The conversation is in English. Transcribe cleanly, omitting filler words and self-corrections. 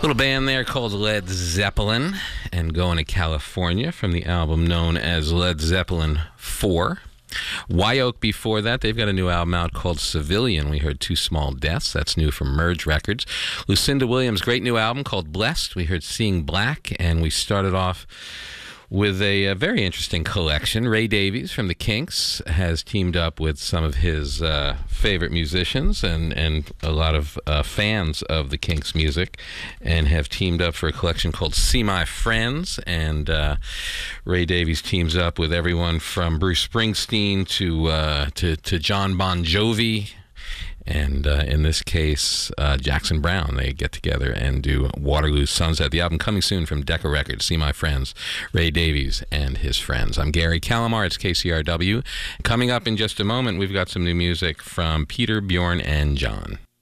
Little band there called Led Zeppelin, and Going to California from the album known as Led Zeppelin 4. Wyoke before that, they've got a new album out called Civilian. We heard Two Small Deaths. That's new from Merge Records. Lucinda Williams' great new album called Blessed. We heard Seeing Black, and we started off with a very interesting collection. Ray Davies from the Kinks has teamed up with some of his favorite musicians and a lot of fans of the Kinks music, and have teamed up for a collection called See My Friends. And Ray Davies teams up with everyone from Bruce Springsteen to John Bon Jovi. And in this case, Jackson Browne. They get together and do Waterloo Sunset. The album coming soon from Decca Records. See My Friends, Ray Davies and his friends. I'm Gary Calamar. It's KCRW. Coming up in just a moment, we've got some new music from Peter, Bjorn, and John.